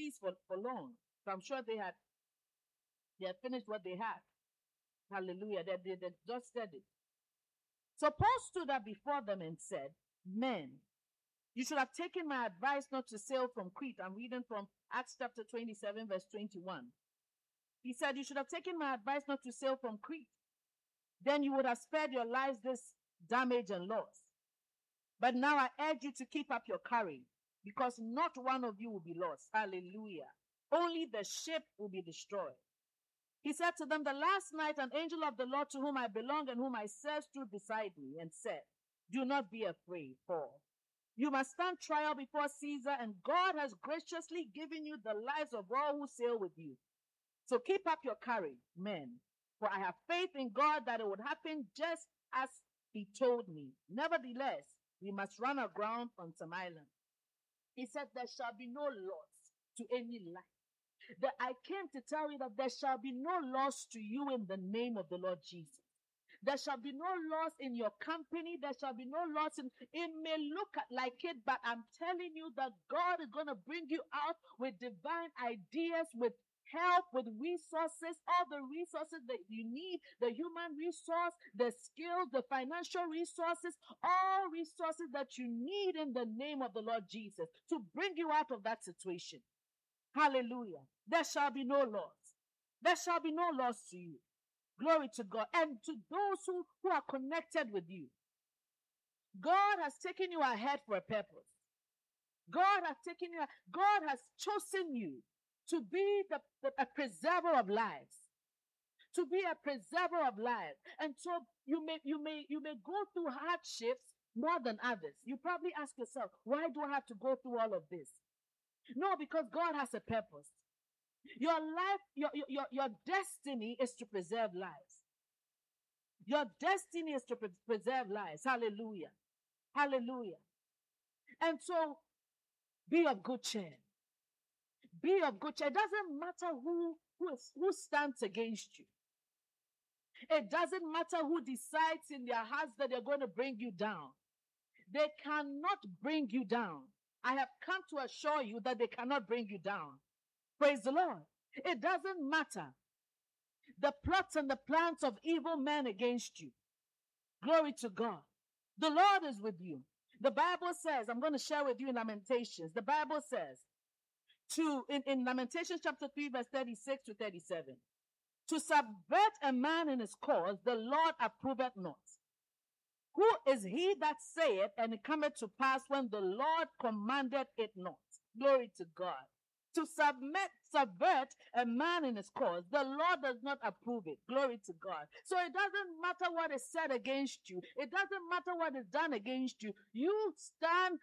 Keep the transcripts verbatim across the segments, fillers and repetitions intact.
peace for, for long. So I'm sure they had they had finished what they had. Hallelujah. They, they, they just said it. So Paul stood up before them and said, men, you should have taken my advice not to sail from Crete. I'm reading from Acts chapter twenty-seven, verse twenty-one. He said, you should have taken my advice not to sail from Crete. Then you would have spared your lives this damage and loss. But now I urge you to keep up your courage, because not one of you will be lost. Hallelujah. Only the ship will be destroyed. He said to them, the last night an angel of the Lord to whom I belong and whom I serve stood beside me and said, do not be afraid, Paul. You must stand trial before Caesar, and God has graciously given you the lives of all who sail with you. So keep up your courage, men, for I have faith in God that it would happen just as he told me. Nevertheless, we must run aground on some island. He said, there shall be no loss to any life. That I came to tell you that there shall be no loss to you in the name of the Lord Jesus. There shall be no loss in your company. There shall be no loss in, it may look like it, but I'm telling you that God is going to bring you out with divine ideas, with help, with resources, all the resources that you need, the human resource, the skills, the financial resources, all resources that you need in the name of the Lord Jesus to bring you out of that situation. Hallelujah. There shall be no loss. There shall be no loss to you. Glory to God. And to those who, who are connected with you. God has taken you ahead for a purpose. God has taken you, God has chosen you to be the, the a preserver of lives. To be a preserver of lives. And so you may, you may, you may go through hardships more than others. You probably ask yourself, why do I have to go through all of this? No, because God has a purpose. Your life, your, your, your destiny is to preserve lives. Your destiny is to pre- preserve lives. Hallelujah. Hallelujah. And so be of good cheer. Be of good cheer. It doesn't matter who, who, is, who stands against you. It doesn't matter who decides in their hearts that they're going to bring you down. They cannot bring you down. I have come to assure you that they cannot bring you down. Praise the Lord. It doesn't matter the plots and the plans of evil men against you. Glory to God. The Lord is with you. The Bible says, I'm going to share with you in Lamentations. The Bible says, to in, in Lamentations chapter three, verse thirty-six to thirty-seven, to subvert a man in his cause, the Lord approveth not. Who is he that saith, and it cometh to pass when the Lord commanded it not? Glory to God. To submit, subvert a man in his cause, the Lord does not approve it. Glory to God. So it doesn't matter what is said against you. It doesn't matter what is done against you. You stand,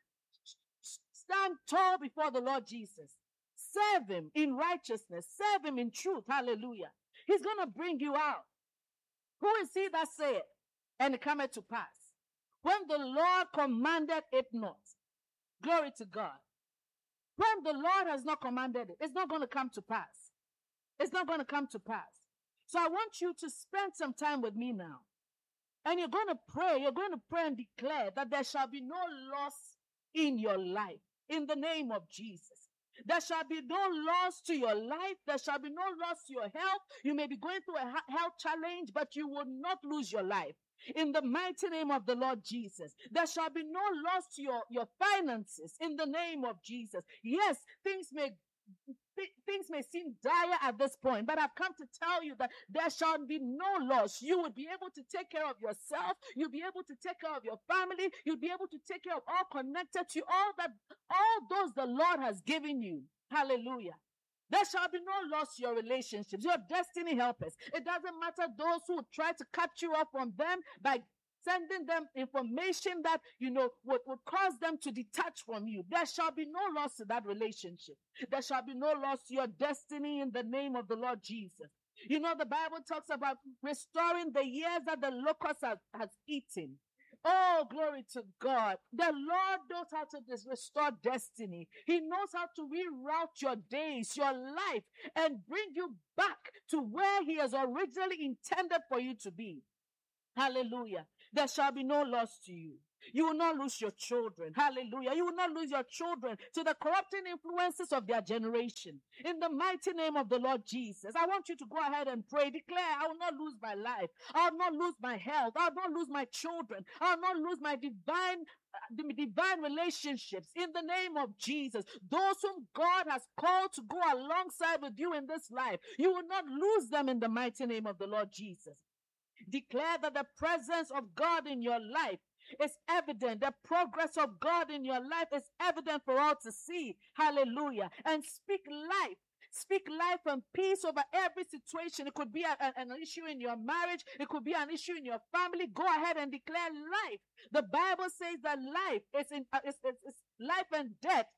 stand tall before the Lord Jesus. Serve him in righteousness. Serve him in truth. Hallelujah. He's going to bring you out. Who is he that saith, and it cometh to pass when the Lord commanded it not? Glory to God. When the Lord has not commanded it, it's not going to come to pass. It's not going to come to pass. So I want you to spend some time with me now. And you're going to pray. You're going to pray and declare that there shall be no loss in your life. In the name of Jesus. There shall be no loss to your life. There shall be no loss to your health. You may be going through a health challenge, but you will not lose your life. In the mighty name of the Lord Jesus. There shall be no loss to your, your finances in the name of Jesus. Yes, things may th- things may seem dire at this point, but I've come to tell you that there shall be no loss. You will be able to take care of yourself. You'll be able to take care of your family. You'll be able to take care of all connected to you, all that, all those the Lord has given you. Hallelujah. There shall be no loss to your relationships, your destiny helpers. It doesn't matter those who try to cut you off from them by sending them information that, you know, would, would cause them to detach from you. There shall be no loss to that relationship. There shall be no loss to your destiny in the name of the Lord Jesus. You know, the Bible talks about restoring the years that the locust has, has eaten. Oh, glory to God. The Lord knows how to restore destiny. He knows how to reroute your days, your life, and bring you back to where He has originally intended for you to be. Hallelujah. There shall be no loss to you. You will not lose your children. Hallelujah. You will not lose your children to the corrupting influences of their generation. In the mighty name of the Lord Jesus, I want you to go ahead and pray. Declare, I will not lose my life. I will not lose my health. I will not lose my children. I will not lose my divine the divine relationships in the name of Jesus. Those whom God has called to go alongside with you in this life, you will not lose them in the mighty name of the Lord Jesus. Declare that the presence of God in your life is evident. The progress of God in your life is evident for all to see. Hallelujah. And speak life. Speak life and peace over every situation. It could be a, a, an issue in your marriage. It could be an issue in your family. Go ahead and declare life. The Bible says that life is in uh, is, is, is life and death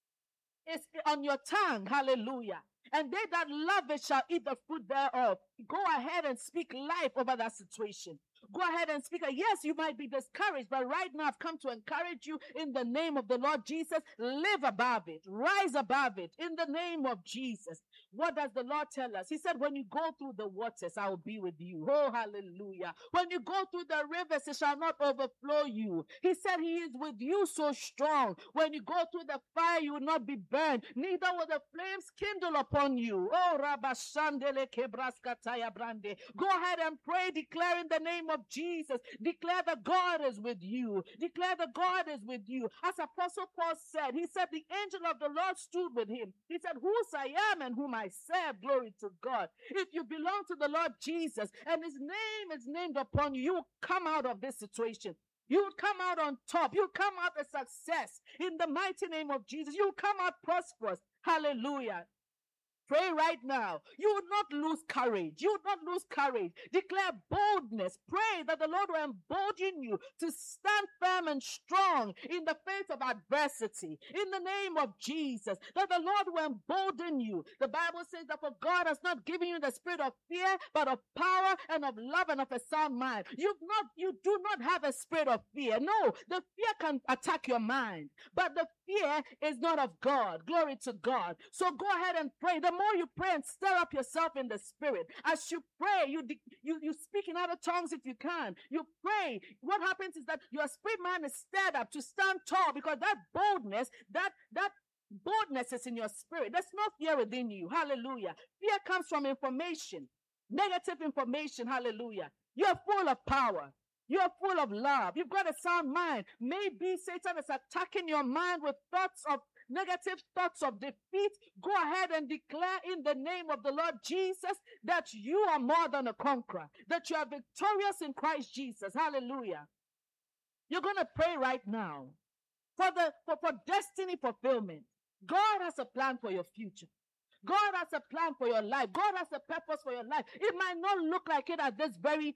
is on your tongue. Hallelujah. And they that love it shall eat the fruit thereof. Go ahead and speak life over that situation. Go ahead and speak. Yes, you might be discouraged, but right now I've come to encourage you in the name of the Lord Jesus. Live above it. Rise above it in the name of Jesus. What does the Lord tell us? He said, when you go through the waters, I will be with you. Oh, hallelujah. When you go through the rivers, it shall not overflow you. He said he is with you so strong. When you go through the fire, you will not be burned. Neither will the flames kindle upon you. Oh, Rabashandele Kebraskataya Brande. Go ahead and pray, declare in the name of Jesus. Declare that God is with you. Declare that God is with you. As Apostle Paul said, he said, the angel of the Lord stood with him. He said, whose I am and whom I serve, glory to God. If you belong to the Lord Jesus and his name is named upon you, you will come out of this situation. You will come out on top. You will come out a success in the mighty name of Jesus. You will come out prosperous. Hallelujah. Pray right now. You will not lose courage. You will not lose courage. Declare boldness. Pray that the Lord will embolden you to stand firm and strong in the face of adversity. In the name of Jesus, that the Lord will embolden you. The Bible says that for God has not given you the spirit of fear, but of power and of love and of a sound mind. You've not, you do not have a spirit of fear. No, the fear can attack your mind, but the fear is not of God. Glory to God. So go ahead and pray. The more you pray and stir up yourself in the spirit, as you pray, you, you, you speak in other tongues if you can. You pray. What happens is that your spirit man is stirred up to stand tall because that boldness, that, that boldness is in your spirit. There's no fear within you. Hallelujah. Fear comes from information, negative information. Hallelujah. You're full of power. You're full of love. You've got a sound mind. Maybe Satan is attacking your mind with thoughts of negative thoughts of defeat. Go ahead and declare in the name of the Lord Jesus that you are more than a conqueror, that you are victorious in Christ Jesus. Hallelujah. You're going to pray right now for the for, for destiny fulfillment. God has a plan for your future. God has a plan for your life. God has a purpose for your life. It might not look like it at this very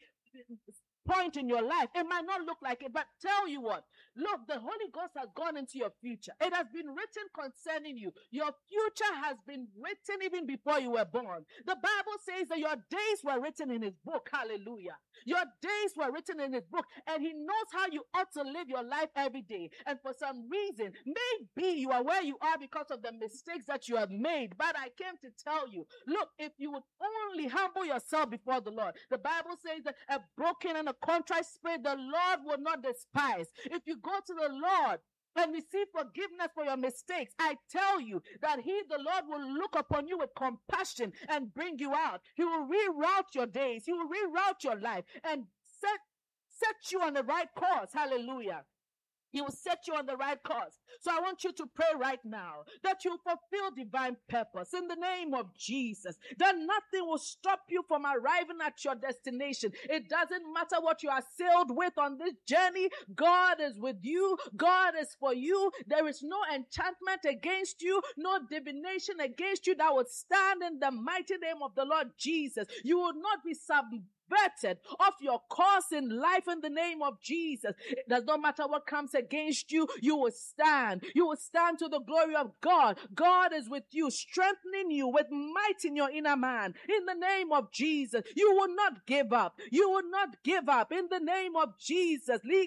point in your life. It might not look like it, but tell you what, look, the Holy Ghost has gone into your future. It has been written concerning you. Your future has been written even before you were born. The Bible says that your days were written in his book. Hallelujah. Your days were written in his book, and he knows how you ought to live your life every day. And for some reason, maybe you are where you are because of the mistakes that you have made, but I came to tell you, look, if you would only humble yourself before the Lord, the Bible says that a broken and a contrite spirit the Lord will not despise. If you go to the Lord and receive forgiveness for your mistakes, I tell you that he, the Lord, will look upon you with compassion and bring you out. He will reroute your days. He will reroute your life and set, set you on the right course. Hallelujah. He will set you on the right course. So I want you to pray right now that you fulfill divine purpose in the name of Jesus, that nothing will stop you from arriving at your destination. It doesn't matter what you are sailed with on this journey. God is with you. God is for you. There is no enchantment against you, no divination against you that would stand in the mighty name of the Lord Jesus. You will not be subject off your course in life in the name of Jesus. It does not matter what comes against you, you will stand. You will stand to the glory of God. God is with you, strengthening you with might in your inner man. In the name of Jesus, you will not give up. You will not give up. In the name of Jesus, go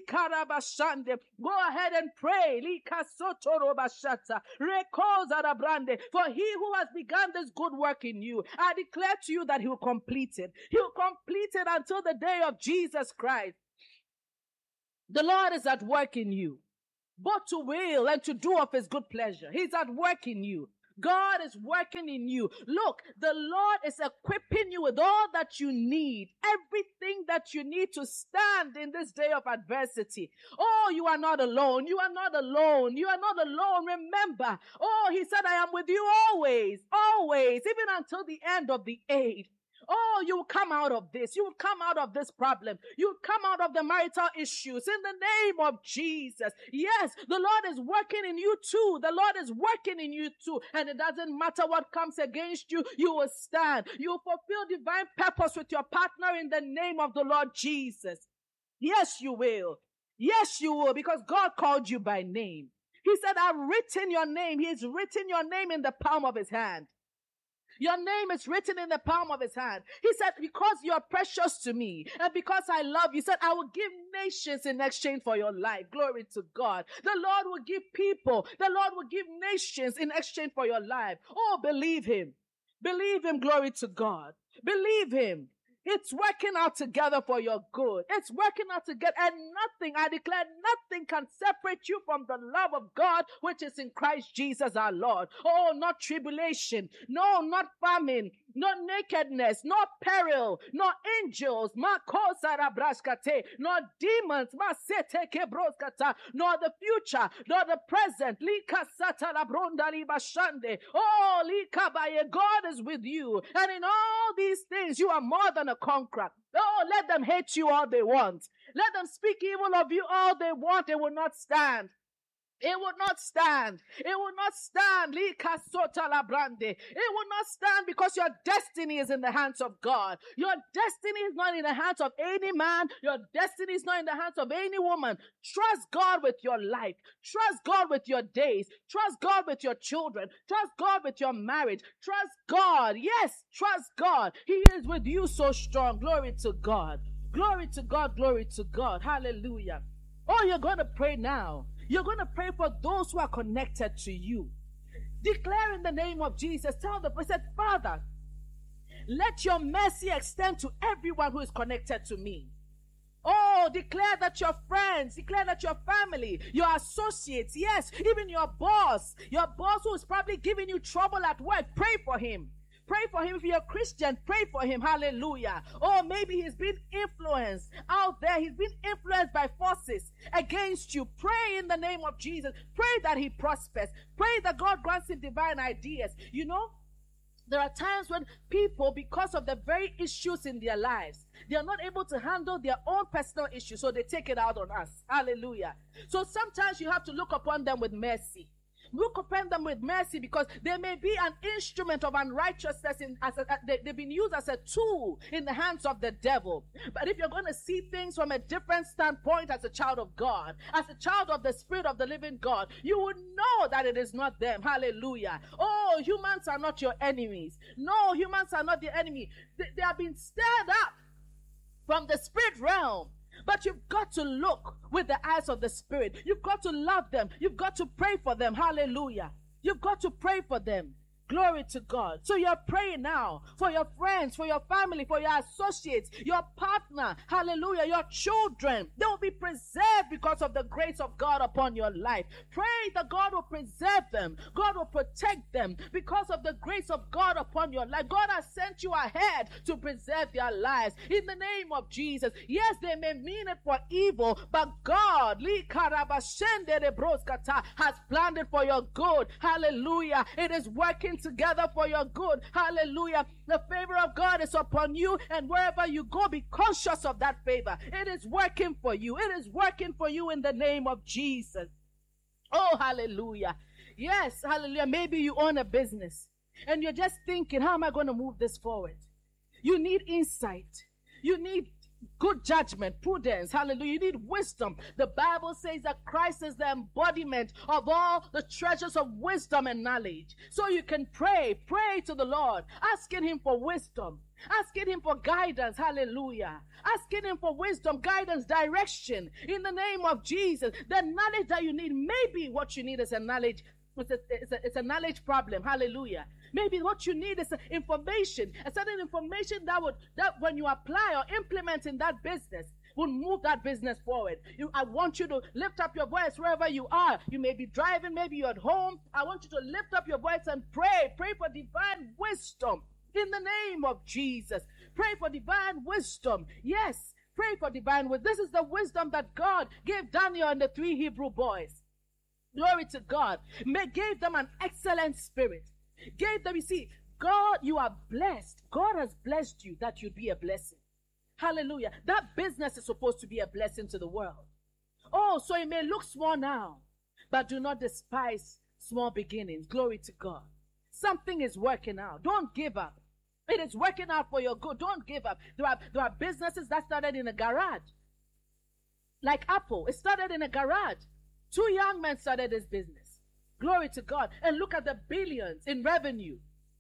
ahead and pray. For he who has begun this good work in you, I declare to you that he will complete it. He will complete it until the day of Jesus Christ. The Lord is at work in you, both to will and to do of his good pleasure. He's at work in you. God is working in you. Look, the Lord is equipping you with all that you need, everything that you need to stand in this day of adversity. Oh, you are not alone. You are not alone. You are not alone. Remember, oh, he said, I am with you always, always, even until the end of the age. Oh, you will come out of this. You will come out of this problem. You will come out of the marital issues in the name of Jesus. Yes, the Lord is working in you too. The Lord is working in you too. And it doesn't matter what comes against you, you will stand. You will fulfill divine purpose with your partner in the name of the Lord Jesus. Yes, you will. Yes, you will, because God called you by name. He said, I've written your name. He's written your name in the palm of his hand. Your name is written in the palm of his hand. He said, because you are precious to me and because I love you, he said, I will give nations in exchange for your life. Glory to God. The Lord will give people. The Lord will give nations in exchange for your life. Oh, believe him. Believe him. Glory to God. Believe him. It's working out together for your good. It's working out together, and nothing, I declare, nothing can separate you from the love of God, which is in Christ Jesus our Lord. Oh, not tribulation. No, not famine. Not nakedness, not peril, not angels, not demons, nor the future, nor the present. Oh, God is with you. And in all these things, you are more than a conqueror. Oh, let them hate you all they want. Let them speak evil of you all they want. It will not stand. It will not stand. It will not stand. It will not stand because your destiny is in the hands of God. Your destiny is not in the hands of any man. Your destiny is not in the hands of any woman. Trust God with your life. Trust God with your days. Trust God with your children. Trust God with your marriage. Trust God. Yes, trust God. He is with you so strong. Glory to God. Glory to God. Glory to God. Hallelujah. Oh, you're going to pray now. You're going to pray for those who are connected to you. Declare in the name of Jesus. Tell the person, Father, let your mercy extend to everyone who is connected to me. Oh, declare that your friends, declare that your family, your associates, yes, even your boss, your boss who is probably giving you trouble at work, pray for him. Pray for him. If you're a Christian, pray for him. Hallelujah. Or maybe he's been influenced out there. He's been influenced by forces against you. Pray in the name of Jesus. Pray that he prospers. Pray that God grants him divine ideas. You know, there are times when people, because of the very issues in their lives, they are not able to handle their own personal issues, so they take it out on us. Hallelujah. So sometimes you have to look upon them with mercy. Look upon them with mercy, because they may be an instrument of unrighteousness. In, as a, they, they've been used as a tool in the hands of the devil. But if you're going to see things from a different standpoint as a child of God, as a child of the Spirit of the living God, you would know that it is not them. Hallelujah. Oh, humans are not your enemies. No, humans are not the enemy. They, they have been stirred up from the spirit realm. But you've got to look with the eyes of the Spirit. You've got to love them. You've got to pray for them. Hallelujah. You've got to pray for them. Glory to God. So you're praying now for your friends, for your family, for your associates, your partner. Hallelujah. Your children. They will be preserved because of the grace of God upon your life. Pray that God will preserve them. God will protect them because of the grace of God upon your life. God has sent you ahead to preserve their lives in the name of Jesus. Yes, they may mean it for evil, but God has planned it for your good. Hallelujah. It is working together for your good. Hallelujah. The favor of God is upon you, and wherever you go, be conscious of that favor. It is working for you. It is working for you in the name of Jesus. Oh, hallelujah. Yes, hallelujah. Maybe you own a business and you're just thinking, how am I going to move this forward? You need insight. You need good judgment, prudence, hallelujah. You need wisdom. The Bible says that Christ is the embodiment of all the treasures of wisdom and knowledge. So you can pray, pray to the Lord, asking him for wisdom, asking him for guidance, hallelujah. Asking him for wisdom, guidance, direction in the name of Jesus. The knowledge that you need, maybe what you need is a knowledge. It's a, it's, a, it's a knowledge problem. Hallelujah. Maybe what you need is information, a certain information that would, that when you apply or implement in that business, will move that business forward. You, I want you to lift up your voice wherever you are. You may be driving, maybe you're at home. I want you to lift up your voice and pray. Pray for divine wisdom in the name of Jesus. Pray for divine wisdom. Yes, pray for divine wisdom. This is the wisdom that God gave Daniel and the three Hebrew boys. Glory to God. May gave them an excellent spirit. Gave them, you see, God, you are blessed. God has blessed you that you'd be a blessing. Hallelujah. That business is supposed to be a blessing to the world. Oh, so it may look small now, but do not despise small beginnings. Glory to God. Something is working out. Don't give up. It is working out for your good. Don't give up. There are, there are businesses that started in a garage. Like Apple. It started in a garage. Two young men started this business. Glory to God. And look at the billions in revenue.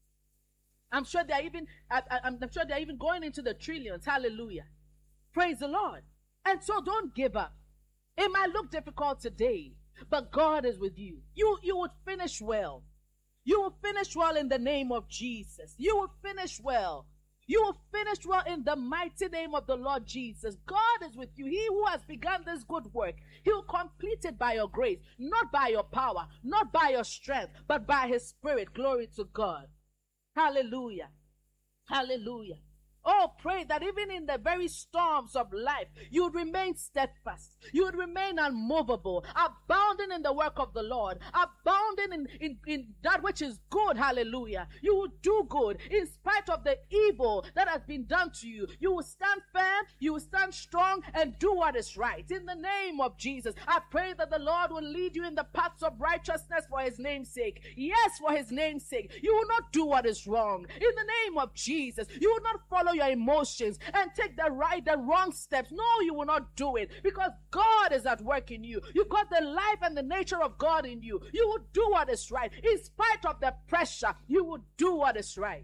I'm sure they're even, I, I, I'm sure they're even going into the trillions. Hallelujah. Praise the Lord. And so don't give up. It might look difficult today, but God is with you. You, you would finish well. You will finish well in the name of Jesus. You will finish well. You will finish well in the mighty name of the Lord Jesus. God is with you. He who has begun this good work, he will complete it by your grace, not by your power, not by your strength, but by his spirit. Glory to God. Hallelujah. Hallelujah. Oh, pray that even in the very storms of life, you would remain steadfast. You would remain unmovable, abounding in the work of the Lord, abounding in, in, in that which is good. Hallelujah. You will do good in spite of the evil that has been done to you. You will stand firm, you will stand strong, and do what is right. In the name of Jesus, I pray that the Lord will lead you in the paths of righteousness for his name's sake. Yes, for his name's sake. You will not do what is wrong. In the name of Jesus, you will not follow your emotions and take the right, the wrong steps. No, you will not do it because God is at work in you. You've got the life and the nature of God in you. You will do what is right. In spite of the pressure, you will do what is right.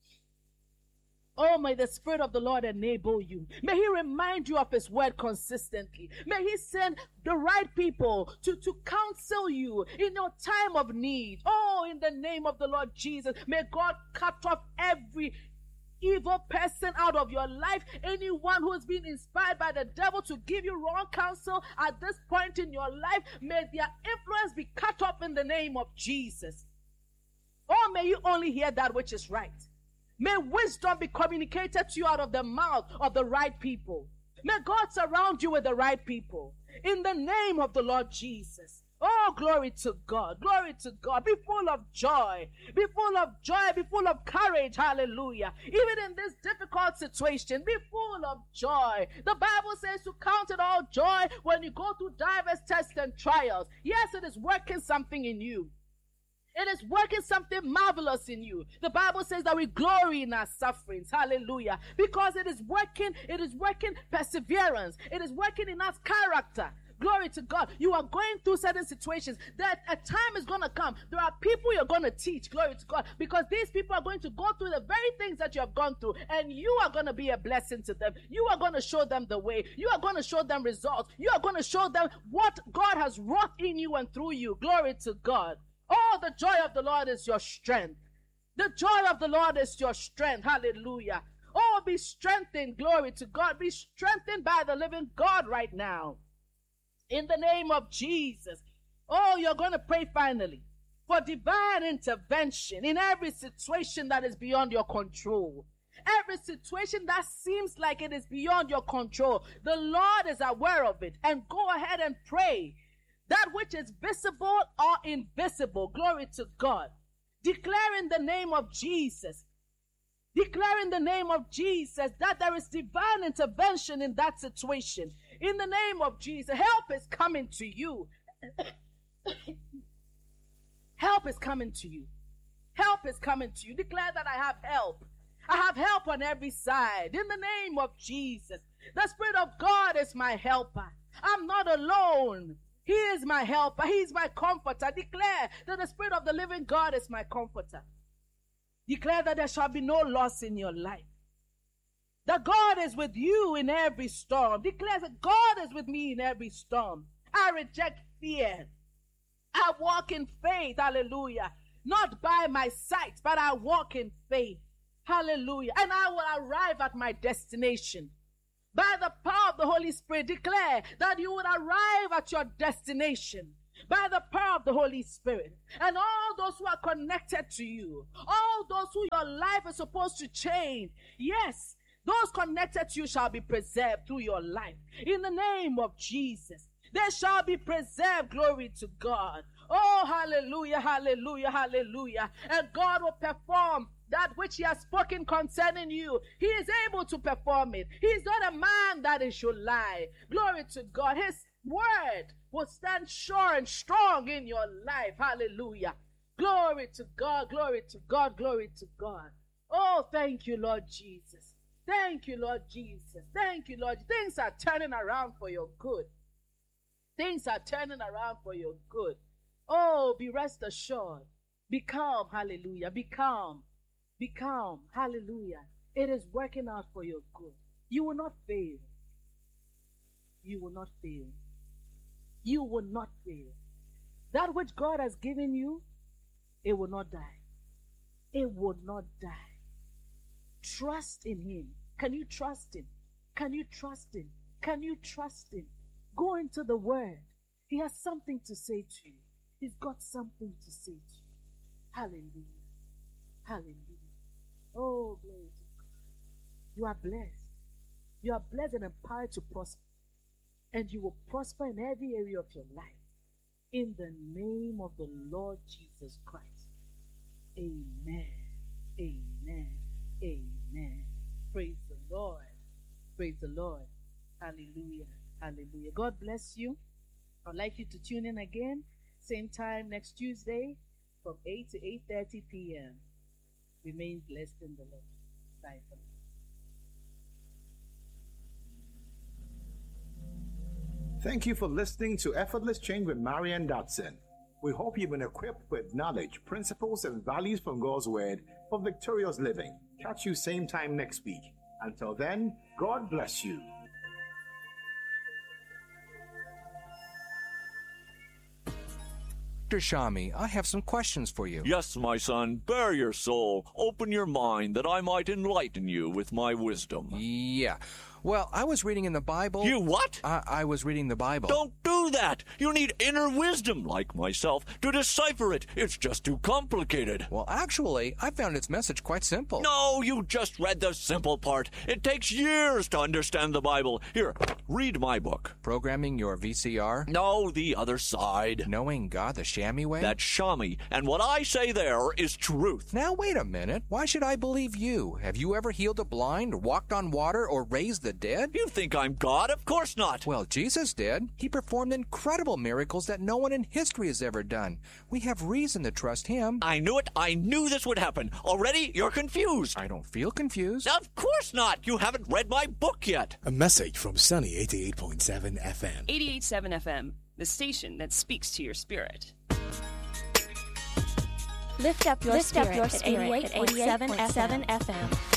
Oh, may the Spirit of the Lord enable you. May he remind you of his word consistently. May he send the right people to, to counsel you in your time of need. Oh, in the name of the Lord Jesus, may God cut off every evil person out of your life. Anyone who has been inspired by the devil to give you wrong counsel at this point in your life, may their influence be cut off in the name of Jesus. Or may you only hear that which is right. May wisdom be communicated to you out of the mouth of the right people. May God surround you with the right people. In the name of the Lord Jesus. Oh, glory to God. Glory to God. Be full of joy. Be full of joy. Be full of courage. Hallelujah. Even in this difficult situation, be full of joy. The Bible says to count it all joy when you go through diverse tests and trials. Yes, it is working something in you. It is working something marvelous in you. The Bible says that we glory in our sufferings. Hallelujah. Because it is working, it is working perseverance. It is working in us character. Glory to God. You are going through certain situations. That a time is going to come. There are people you're going to teach. Glory to God. Because these people are going to go through the very things that you have gone through. And you are going to be a blessing to them. You are going to show them the way. You are going to show them results. You are going to show them what God has wrought in you and through you. Glory to God. Oh, the joy of the Lord is your strength. The joy of the Lord is your strength. Hallelujah. Oh, be strengthened. Glory to God. Be strengthened by the living God right now. In the name of Jesus. Oh, you're going to pray finally for divine intervention in every situation that is beyond your control. Every situation that seems like it is beyond your control. The Lord is aware of it. And go ahead and pray. That which is visible or invisible. Glory to God. Declare in the name of Jesus. Declare in the name of Jesus that there is divine intervention in that situation. In the name of Jesus, help is coming to you. Help is coming to you. Help is coming to you. Declare that I have help. I have help on every side. In the name of Jesus. The Spirit of God is my helper. I'm not alone. He is my helper. He is my comforter. Declare that the Spirit of the living God is my comforter. Declare that there shall be no loss in your life. That God is with you in every storm. Declare that God is with me in every storm. I reject fear. I walk in faith. Hallelujah. Not by my sight, but I walk in faith. Hallelujah. And I will arrive at my destination. by the power of the Holy Spirit, declare that you would arrive at your destination by the power of the Holy Spirit. And all those who are connected to you, all those who your life is supposed to change, yes, those connected to you shall be preserved through your life. In the name of Jesus, they shall be preserved. Glory to God. Oh, hallelujah, hallelujah, hallelujah. And God will perform that which he has spoken concerning you. He is able to perform it. He is not a man that he should lie. Glory to God. His word will stand sure and strong in your life. Hallelujah. Glory to God, glory to God, glory to God. Oh, thank you, Lord Jesus. Thank you, Lord Jesus. Thank you, Lord. Things are turning around for your good. Things are turning around for your good. Oh, be rest assured. Be calm, hallelujah. Be calm. Be calm, hallelujah. It is working out for your good. You will not fail. You will not fail. You will not fail. That which God has given you, it will not die. It will not die. Trust in him. Can you trust him? Can you trust him? Can you trust him? Go into the word. He has something to say to you. He's got something to say to you. Hallelujah. Hallelujah. Oh, glory to God. You are blessed. You are blessed and empowered to prosper. And you will prosper in every area of your life. In the name of the Lord Jesus Christ. Amen. Amen. Amen. Praise the Lord. Praise the Lord. Hallelujah. Hallelujah. God bless you. I'd like you to tune in again. Same time next Tuesday from eight to eight thirty p.m. Remain blessed in the Lord. Bye for now. Thank you for listening to Effortless Change with Marian Dotson. We hope you've been equipped with knowledge, principles, and values from God's Word for victorious living. Catch you same time next week. Until then, God bless you. Doctor Shami, I have some questions for you. Yes, my son, bare your soul. Open your mind that I might enlighten you with my wisdom. Yeah. Well, I was reading in the Bible. You what? I, I was reading the Bible. Don't do that. You need inner wisdom, like myself, to decipher it. It's just too complicated. Well, actually, I found its message quite simple. No, you just read the simple part. It takes years to understand the Bible. Here, read my book. Programming Your V C R? No, the other side. Knowing God the Shami way? That's Shami, and what I say there is truth. Now, wait a minute. Why should I believe you? Have you ever healed a blind, walked on water, or raised the dead? You think I'm God? Of course not. Well, Jesus did. He performed incredible miracles that no one in history has ever done. We have reason to trust him. I knew it. I knew this would happen. Already, you're confused. I don't feel confused. Of course not. You haven't read my book yet. A message from Sunny eighty-eight point seven F M. eighty-eight point seven F M, the station that speaks to your spirit. Lift up your Lift spirit, up your at spirit eighty-eight point seven F M.